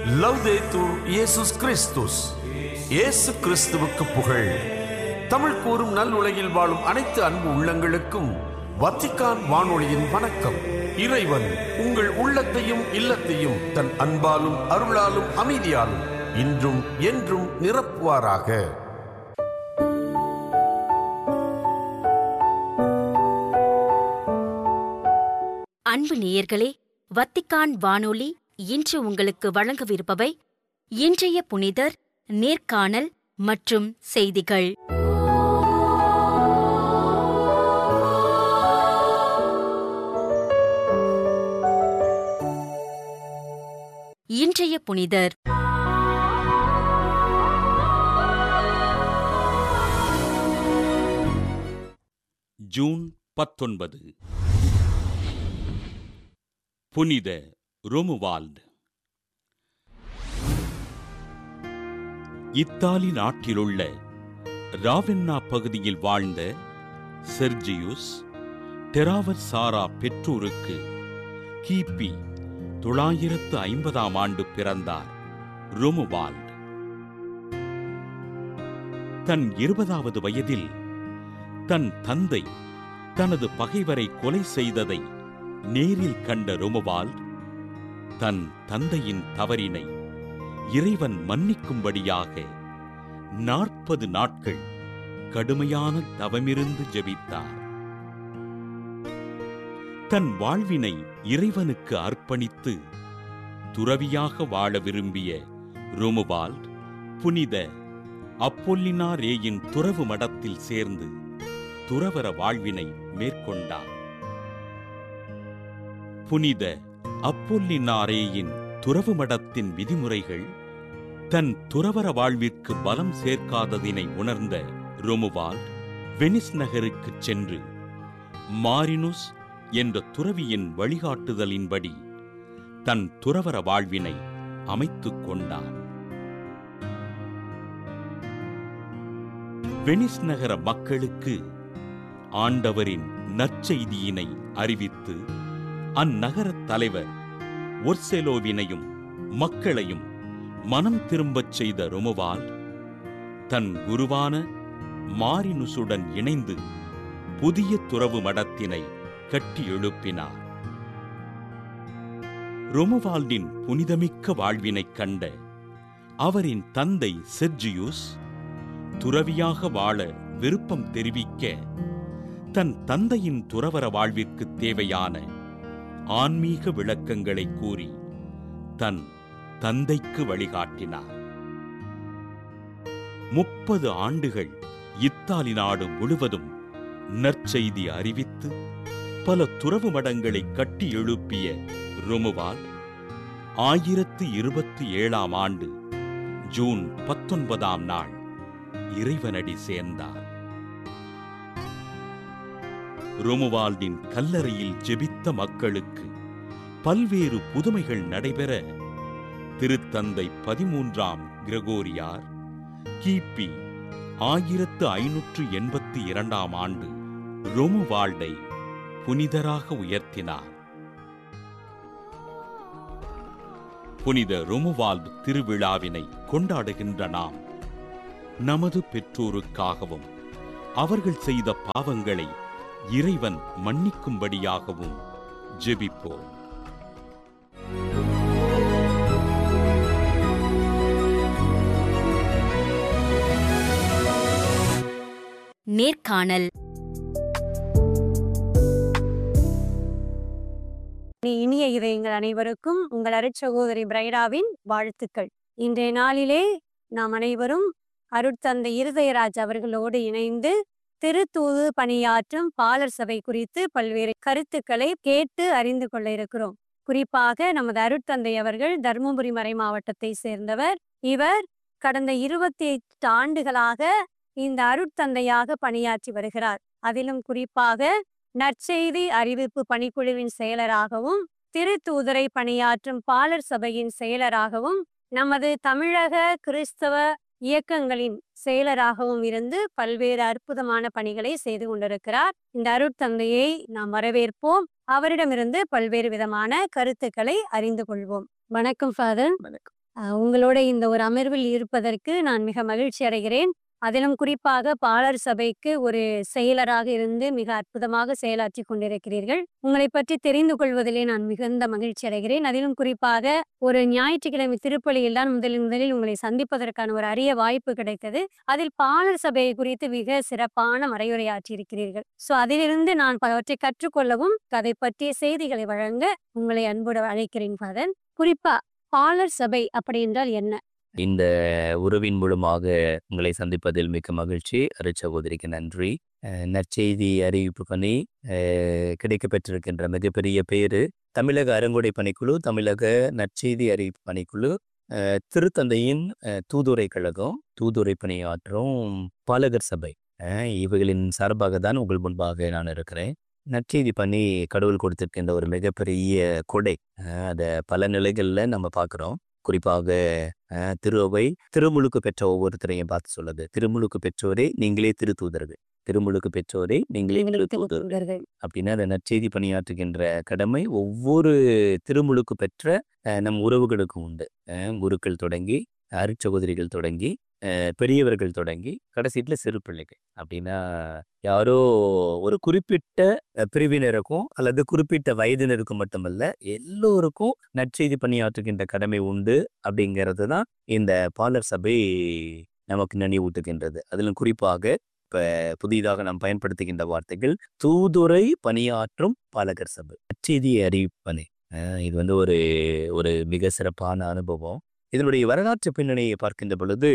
லவ்தேத்தூர் இயேசுஸ் கிறிஸ்துஸ். இயேசு கிறிஸ்துவுக்கு புகழ். தமிழ் கூறும் நல் உலகில் வாழும் அனைத்து அன்பு உள்ளங்களுக்கும் வத்திக்கான் வானொலியின் வணக்கம். இறைவன் உங்கள் உள்ளத்தையும் இல்லத்தையும் தன் அன்பாலும் அருளாலும் அமைதியாலும் இன்றும் என்றும் நிரப்புவாராக. அன்பு நேயர்களே, வத்திக்கான் வானொலி இன்று உங்களுக்கு வழங்கவிருப்பவை இன்றைய புனிதர், நேர்காணல் மற்றும் செய்திகள். இன்றைய புனிதர் ஜூன் 19. புனித ரோமுவால்ட். இத்தாலி நாட்டிலுள்ள ராவென்னா பகுதியில் வாழ்ந்த செர்ஜியுஸ் டெராவர்சாரா பெற்றோருக்கு கிபி 950 பிறந்தார் ரோமுவால்ட். தன் 20வது வயதில் தன் தந்தை தனது பகைவரை கொலை செய்ததை நேரில் கண்ட ரோமுவால்ட் தன் தந்தையின் தவறினை இறைவன் மன்னிக்கும்படியாக 40 நாட்கள் கடுமையான தவமிருந்து ஜெபித்தார். தன் வாழ்வினை இறைவனுக்கு அர்ப்பணித்து துறவியாக வாழ விரும்பிய ரோமுவால்ட் புனித அப்பொல்லினாரேயின் துறவு மடத்தில் சேர்ந்து துறவற வாழ்வினை மேற்கொண்டார். புனித அப்பொல்லினாரேயின் துறவு மடத்தின் விதிமுறைகள் தன் துறவற வாழ்விற்கு பலம் சேர்க்காததினை உணர்ந்த ரோமுவால்ட் வெனிஸ் நகருக்குச் சென்று மாரினுஸ் என்ற துறவியின் வழிகாட்டுதலின்படி தன் துறவற வாழ்வினை அமைத்துக் கொண்டார். வெனிஸ் நகர மக்களுக்கு ஆண்டவரின் நற்செய்தியினை அறிவித்து அந்நகரத் தலைவர் ஒர்செலோவினையும் மக்களையும் மனம் திரும்பச் செய்த ரோமுவால்ட் தன் குருவான மாரினுசுடன் இணைந்து புதிய துறவு மடத்தினை கட்டி எழுப்பினார். ரோமுவால்டின் புனிதமிக்க வாழ்வினைக் கண்ட அவரின் தந்தை செர்ஜியுஸ் துறவியாக வாழ விருப்பம் தெரிவிக்க தன் தந்தையின் துறவற வாழ்விற்கு தேவையான ஆன்மீக விளக்கங்களை கூறி தன் தந்தைக்கு வழிகாட்டினார். 30 ஆண்டுகள் இத்தாலி நாடு முழுவதும் நற்செய்தி அறிவித்து பல துறவு மடங்களை கட்டி எழுப்பிய ரோமுவால்ட் 1027 ஜூன் 19 இறைவனடி சேர்ந்தார். ரோமுவால்டின் கல்லறையில் ஜெபித்த மக்களுக்கு பல்வேறு புதுமைகள் நடைபெற திருத்தந்தை 13 கிரகோரியார் கிபி 1582 ரோமுவால்டை புனிதராக உயர்த்தினார். புனித ரோமுவால்ட் திருவிழாவினை கொண்டாடுகின்ற நாம் நமது பெற்றோருக்காகவும் அவர்கள் செய்த பாவங்களை இறைவன் மன்னிக்கும்படியாகவும் ஜெபிப்போம். நேர்காணல். இனிய இதயங்கள் அனைவருக்கும் உங்கள் அருட்சகோதரி பிரைடாவின் வாழ்த்துக்கள். இன்றைய நாளிலே நாம் அனைவரும் அருட்தந்தை இருதயராஜ் அவர்களோடு இணைந்து திருத்தூது பணியாற்றும் பாலர் சபை குறித்து பல்வேறு கருத்துக்களை கேட்டு அறிந்து கொள்ள இருக்கிறோம். குறிப்பாக நமது அருட்தந்தை அவர்கள் தர்மபுரி மறை மாவட்டத்தை சேர்ந்தவர். இவர் கடந்த 28 ஆண்டுகளாக இந்த அருட்தந்தையாக பணியாற்றி வருகிறார். அதிலும் குறிப்பாக நற்செய்தி அறிவிப்பு பணிக்குழுவின் செயலராகவும் திருத்தூதரை பணியாற்றும் பாலர் சபையின் செயலராகவும் நமது தமிழக கிறிஸ்தவ இயக்கங்களின் செயலராகவும் இருந்து பல்வேறு அற்புதமான பணிகளை செய்து கொண்டிருக்கிறார். இந்த அருட்தந்தையை நாம் வரவேற்போம். அவரிடமிருந்து பல்வேறு விதமான கருத்துக்களை அறிந்து கொள்வோம். வணக்கம் ஃபாதர். உங்களோட இந்த ஒரு அமர்வில் இருப்பதற்கு நான் மிக மகிழ்ச்சி அடைகிறேன். அதிலும் குறிப்பாக பாலர் சபைக்கு ஒரு செயலராக இருந்து மிக அற்புதமாக செயலாற்றி கொண்டிருக்கிறீர்கள். உங்களை பற்றி தெரிந்து கொள்வதிலே நான் மிகுந்த மகிழ்ச்சி அடைகிறேன். அதிலும் குறிப்பாக ஒரு ஞாயிற்றுக்கிழமை திருப்பலியில் தான் முதலில் உங்களை சந்திப்பதற்கான ஒரு அரிய வாய்ப்பு கிடைத்தது. அதில் பாலர் சபையை குறித்து மிக சிறப்பான மறையுரையாற்றி இருக்கிறீர்கள். அதிலிருந்து நான் பலவற்றை கற்றுக்கொள்ளவும் அதை பற்றிய செய்திகளை வழங்க உங்களை அன்போடு அழைக்கிறேன் ஃபாதர். குறிப்பா பாலர் சபை அப்படி என்றால் என்ன? இந்த உறவின் மூலமாக உங்களை சந்திப்பதில் மிக்க மகிழ்ச்சி. அருட்சகோதரிக்கு நன்றி. நற்செய்தி அறிவிப்பு பணி கிடைக்கப்பெற்றிருக்கின்ற மிகப்பெரிய பேரு தமிழக அருங்கொடை பணிக்குழு, தமிழக நற்செய்தி அறிவிப்பு பணிக்குழு, திருத்தந்தையின் தூதுரை கழகம், தூதுரை பணியாற்றும் பாலகர் சபை, இவைகளின் சார்பாக தான் உங்கள் முன்பாக நான் இருக்கிறேன். நற்செய்தி பணி கடவுள் கொடுத்திருக்கின்ற ஒரு மிகப்பெரிய கொடை. அதை பல நிலைகளில் நம்ம பார்க்குறோம். குறிப்பாக திருவை திருமுழுக்கு பெற்ற ஒவ்வொருத்தரையும் பார்த்து சொல்லுது, திருமுழுக்கு பெற்றோரே நீங்களே திருத்தூதர்கள், திருமுழுக்கு பெற்றோரே நீங்களே திருத்தூதர்கள் அப்படின்னா அந்த நற்செய்தி பணியாற்றுகின்ற கடமை ஒவ்வொரு திருமுழுக்கு பெற்ற நம் உறவுகளுக்கும் உண்டு. குருக்கள் தொடங்கி, அருட்சகோதரிகள் தொடங்கி, பெரியவர்கள் தொடங்கி, கடைசியில் சிறு பிள்ளைகள். அப்படின்னா யாரோ ஒரு குறிப்பிட்ட பிரிவினருக்கும் அல்லது குறிப்பிட்ட வயதினருக்கும் மட்டுமல்ல, எல்லோருக்கும் நற்செய்தி பணியாற்றுகின்ற கடமை உண்டு. அப்படிங்கிறது தான் இந்த பாலர் சபை நமக்கு நினைவூட்டுகின்றது. அதிலும் குறிப்பாக இப்ப புதிதாக நாம் பயன்படுத்துகின்ற வார்த்தைகள் தூதுரை பணியாற்றும் பாலகர் சபை, நற்செய்தி அறிவிப்பணி. இது வந்து ஒரு மிக சிறப்பான அனுபவம். இதனுடைய வரலாற்று பின்னணியை பார்க்கின்ற பொழுது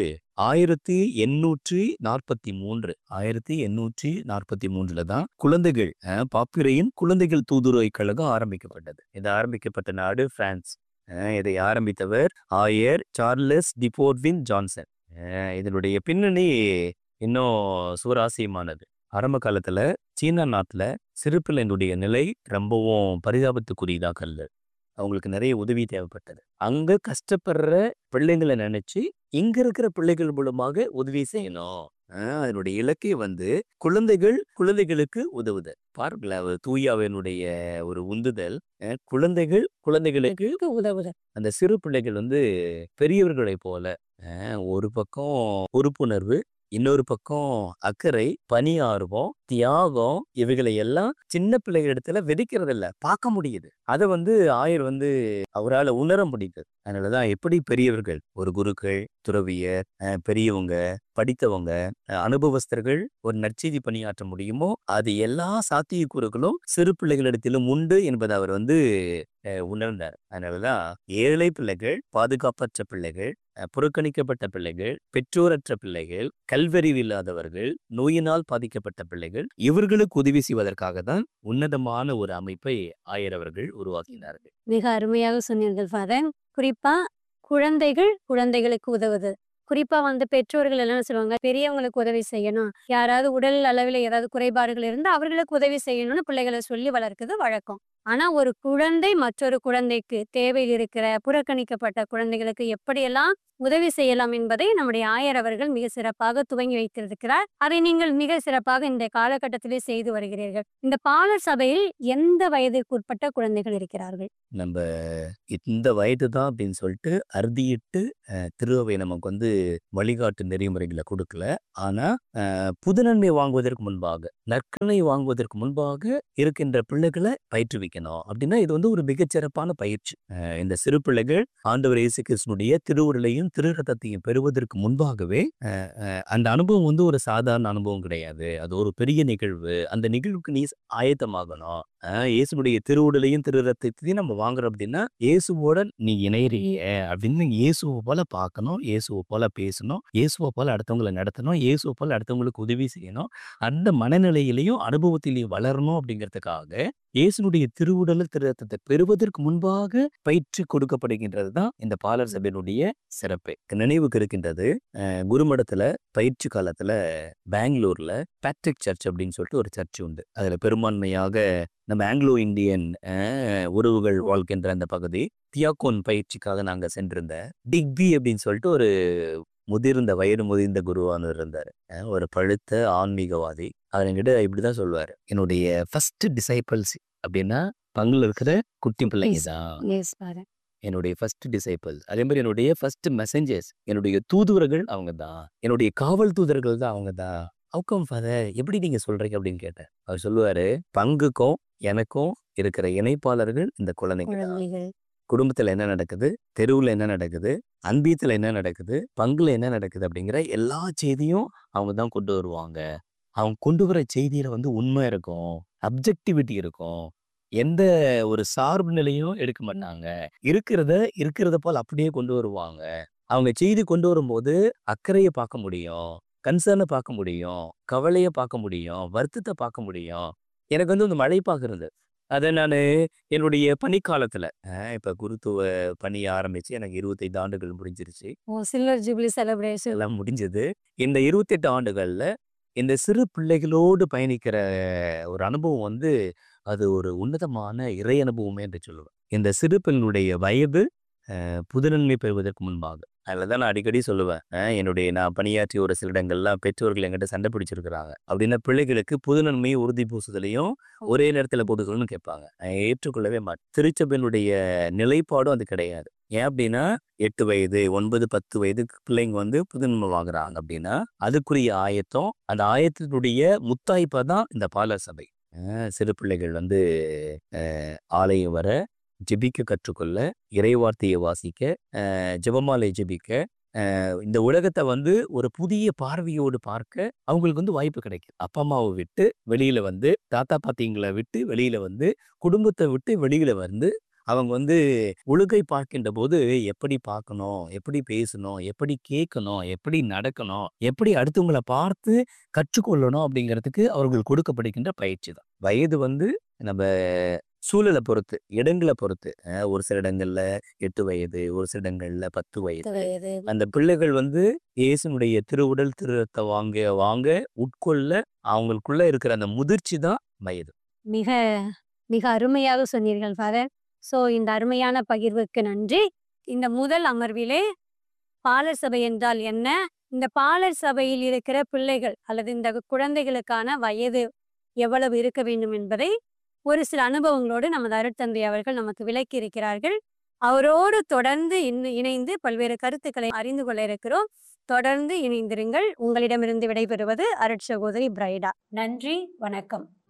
1843 தான் குழந்தைகள் பாப்பிரையின் குழந்தைகள் தூதுரை கழகம் ஆரம்பிக்கப்பட்டது. இது ஆரம்பிக்கப்பட்ட நாடு பிரான்ஸ். இதை ஆரம்பித்தவர் ஆயர் சார்லஸ் டிபோர்வின் ஜான்சன். இதனுடைய பின்னணி இன்னும் சுவராசியமானது. ஆரம்ப காலத்துல சீனா நாட்டுல சிறு பிள்ளைகளுடைய நிலை ரொம்பவும் பரிதாபத்துக்குரியதாக அல்ல. அவங்களுக்கு நிறைய உதவி தேவைப்பட்டது. அங்க கஷ்டப்படுற பிள்ளைங்களை நினைச்சு இங்க இருக்கிற பிள்ளைகள் மூலமாக உதவி செய்யணும். அதனுடைய இலக்கை வந்து குழந்தைகளுக்கு உதவுதல். பாருங்களேன், தூயாவினுடைய ஒரு உந்துதல். குழந்தைகளுக்கு உதவுதல். அந்த சிறு பிள்ளைகள் வந்து பெரியவர்களை போல ஒரு பக்கம் பொறுப்புணர்வு, இன்னொரு பக்கம் அக்கறை, பணியார்வம், தியாகம், இவைகளை எல்லாம் சின்ன பிள்ளைகளிடத்துல விதைக்கிறது இல்ல, பார்க்க முடியுது. அதை வந்து ஆயர் வந்து அவரால் உணர முடியுது. அதனாலதான் எப்படி பெரியவர்கள், ஒரு குருக்கள், துறவியர், பெரியவங்க, படித்தவங்க, அனுபவஸ்தர்கள் ஒரு நற்செய்தி பணியாற்ற முடியுமோ அது எல்லா சாத்தியக்கூறுகளும் சிறு பிள்ளைகளிடத்திலும் உண்டு என்பதை அவர் வந்து உணர்ந்தார். அதனாலதான் ஏழை பிள்ளைகள், பாதுகாப்பற்ற பிள்ளைகள், புறக்கணிக்கப்பட்ட பிள்ளைகள், பெற்றோரற்ற பிள்ளைகள், கல்வறிவு இல்லாதவர்கள், நோயினால் பாதிக்கப்பட்ட பிள்ளைகள், இவர்களுக்கு உதவி செய்வதற்காக தான் உன்னதமான ஒரு அமைப்பை ஆயர் அவர்கள் உருவாக்கினார்கள். மிக அருமையாக சொன்னீர்கள் ஃபாதர். குறிப்பா குழந்தைகளுக்கு உதவுது. குறிப்பா வந்து பெற்றோர்கள் என்ன சொல்லுவாங்க, பெரியவங்களுக்கு உதவி செய்யணும், யாராவது உடல் அளவில் ஏதாவது குறைபாடுகள் இருந்தா அவர்களுக்கு உதவி செய்யணும்னு பிள்ளைகளை சொல்லி வளர்க்குது வழக்கம். ஆனா ஒரு குழந்தை மற்றொரு குழந்தைக்கு, தேவையில் இருக்கிற புறக்கணிக்கப்பட்ட குழந்தைகளுக்கு எப்படியெல்லாம் உதவி செய்யலாம் என்பதை நம்முடைய ஆயர் அவர்கள் மிக சிறப்பாக துவங்கி வைத்திருக்கிறார். அதை நீங்கள் மிக சிறப்பாக இந்த காலகட்டத்திலே செய்து வருகிறீர்கள். இந்த பாலர் சபையில் எந்த வயதிற்கு உட்பட்ட குழந்தைகள் இருக்கிறார்கள்? நம்ம இந்த வயது தான் அப்படின்னு சொல்லிட்டு அறுதியிட்டு திருவை நமக்கு வந்து வழிகாட்டு நெறிமுறைகளை கொடுக்கல. ஆனா புதுநன்மை வாங்குவதற்கு முன்பாக, நற்கனை வாங்குவதற்கு முன்பாக இருக்கின்ற பிள்ளைகளை பயிற்றுவிக்கணும். அப்படின்னா இது வந்து ஒரு மிகச்சிறப்பான பயிற்சி. இந்த சிறு பிள்ளைகள் ஆண்டவர் இயேசு கிறிஸ்துவினுடைய திருவுருளையும் திரு ரத்தத்தையும் பெறுவதற்கு முன்பாகவே அந்த அனுபவம் வந்து ஒரு சாதாரண அனுபவம் கிடையாது. அது ஒரு பெரிய நிகழ்வு. அந்த நிகழ்வுக்கு நீ ஆயத்தமாகணும். இயேசுடைய திருவுடலையும் திரு ரத்தத்தையும் நம்ம வாங்குறோம் அப்படின்னா இயேசுவோட நீ இணையறிய அப்படின்னு இயேசுவை போல பார்க்கணும், இயேசுவை போல பேசணும், இயேசுவை போல அடுத்தவங்களை நடத்தணும், இயேசுவை போல அடுத்தவங்களுக்கு உதவி செய்யணும். அந்த மனநிலையிலையும் அனுபவத்திலையும் வளரணும். அப்படிங்கிறதுக்காக இயேசுனுடைய திருவுடல் திரு ரத்தத்தை பெறுவதற்கு முன்பாக பயிற்சி கொடுக்கப்படுகின்றது தான் இந்த பாலர் சபையினுடைய சிறப்பு. நினைவுக்கு இருக்கின்றது, குருமடத்துல பயிற்சி காலத்துல பெங்களூர்ல பேட்ரிக் சர்ச் அப்படின்னு சொல்லிட்டு ஒரு சர்ச் உண்டு. அதுல பெரும்பான்மையாக நம்ம ஆங்கிலோ இந்தியன் உறவுகள் வாழ்கின்ற அந்த பகுதி. தியாகோன் பயிற்சிக்காக நாங்க சென்றிருந்த டிக்பி அப்படின்னு சொல்லிட்டு ஒரு வயது முதிர்ந்த குருவானு இருந்தாரு. ஒரு பழுத்த ஆன்மீகவாதி. அவர் என்கிட்ட இப்படிதான் சொல்லுவாரு, என்னுடைய ஃபர்ஸ்ட் டிசைபிள்ஸ் அப்படின்னா பங்குல இருக்கிற குட்டி பிள்ளைங்க தான். என்னுடைய ஃபர்ஸ்ட் டிசைபிள். அதே மாதிரி என்னுடைய ஃபர்ஸ்ட் மெசஞ்சர்ஸ், என்னுடைய தூதுவர்கள் அவங்க தான். என்னுடைய காவல் தூதர்கள் தான் அவங்க தான். ஹவ் கம் ஃபாதர், எப்படி நீங்க சொல்றீங்க அப்படின்னு கேட்டேன். அவர் சொல்லுவாரு, பங்குக்கும் எனக்கும் இருக்கிற இணைப்பாளர்கள் இந்த குழந்தைங்க தான். குழந்தைகள். குடும்பத்துல என்ன நடக்குது, தெருவுல என்ன நடக்குது, அன்பீத்துல என்ன நடக்குது, பங்குல என்ன நடக்குது அப்படிங்கிற எல்லா செய்தியும் அவங்க தான் கொண்டு வருவாங்க. அவங்க கொண்டு வர செய்தியில வந்து உண்மை இருக்கும், அப்ஜெக்டிவிட்டி இருக்கும், எந்த ஒரு சார்பு நிலையும் எடுக்க மாட்டாங்க. இருக்கிறத போல் அப்படியே கொண்டு வருவாங்க. அவங்க செய்தி கொண்டு வரும்போது அக்கறையை பார்க்க முடியும், கன்சர்னை பார்க்க முடியும், கவலையை பார்க்க முடியும், வருத்தத்தை பார்க்க முடியும். எனக்கு வந்து இந்த மழை பார்க்கறது, அதை நான் என்னுடைய பணிக்காலத்துல இப்ப குருத்துவ பணி ஆரம்பிச்சு எனக்கு 25 ஆண்டுகள் முடிஞ்சிருச்சு. சில்வர் ஜூப்ளி செலிப்ரேஷன் எல்லாம் முடிஞ்சது. இந்த 28 ஆண்டுகள்ல இந்த சிறு பிள்ளைகளோடு பயணிக்கிற ஒரு அனுபவம் வந்து அது ஒரு உன்னதமான இறை அனுபவமே என்று சொல்லுவேன். இந்த சிறு பெண்ணுடைய வயது புதுநன்மை பெறுவதற்கு முன்பாக. அதில் தான் நான் அடிக்கடி சொல்லுவேன், நான் பணியாற்றிய ஒரு சில இடங்கள்லாம் பெற்றோர்கள் என்கிட்ட சண்டை பிடிச்சிருக்கிறாங்க. அப்படின்னா பிள்ளைகளுக்கு புதுநன்மையும் உறுதி பூசுதலையும் ஒரே நேரத்தில் போட்டுக்கணும்னு கேட்பாங்க. நான் ஏற்றுக்கொள்ளவே மாட்டேன். திருச்சபையினுடைய நிலைப்பாடும் அது கிடையாது. ஏன் அப்படின்னா 8 வயது 9 10 வயது பிள்ளைங்க வந்து புதுநன்மை வாங்குறாங்க அப்படின்னா அதுக்குரிய ஆயத்தம், அந்த ஆயத்தினுடைய முத்தாய்ப்பா தான் இந்த பாலர் சபை. சிறு பிள்ளைகள் வந்து ஆலயம் வர, ஜெபிக்க கற்றுக்கொள்ள, இறைவார்த்தையை வாசிக்க, ஜெபமாலை ஜெபிக்க, இந்த உலகத்தை வந்து ஒரு புதிய பார்வையோடு பார்க்க அவங்களுக்கு வந்து வாய்ப்பு கிடைக்கும். அப்பா அம்மாவை விட்டு வெளியில வந்து, தாத்தா பாட்டிங்களை விட்டு வெளியில வந்து, குடும்பத்தை விட்டு வெளியில வந்து அவங்க வந்து ஒழுகை பார்க்கின்ற போது எப்படி பார்க்கணும், எப்படி பேசணும், எப்படி கேட்கணும், எப்படி நடக்கணும், எப்படி அடுத்தவங்களை பார்த்து கற்றுக்கொள்ளணும் அப்படிங்கிறதுக்கு அவர்கள் கொடுக்கப்படுகின்ற பயிற்சி தான். வயது வந்து நம்ம சூழலை பொறுத்து, இடங்களை பொறுத்து, ஒரு சில இடங்கள்ல 8 வயது, ஒரு சில இடங்கள்ல 10 வயது. அந்த பிள்ளைகள் வந்து இயேசுனுடைய திருவுடல் திருரத்தை வாங்க உட்கொள்ள அவங்களுக்குள்ள இருக்கிற அந்த முதிர்ச்சி தான் வயது. மிக மிக அருமையாக சொன்னீர்கள் ஃபாதர். இந்த அருமையான பகிர்வுக்கு நன்றி. இந்த முதல் அமர்விலே பாலர் சபை என்றால் என்ன, இந்த பாலர் சபையில் இருக்கிற பிள்ளைகள் அல்லது இந்த குழந்தைகளுக்கான வயது எவ்வளவு இருக்க வேண்டும் என்பதை ஒரு சில அனுபவங்களோடு நமது அருட்தந்தை அவர்கள் நமக்கு விளக்கி இருக்கிறார்கள். அவரோடு தொடர்ந்து இணைந்து பல்வேறு கருத்துக்களை அறிந்து கொள்ள இருக்கிறோம். தொடர்ந்து இணைந்திருங்கள். உங்களிடமிருந்து விடைபெறுவது அருட்சகோதரி பிரைடா. நன்றி, வணக்கம்.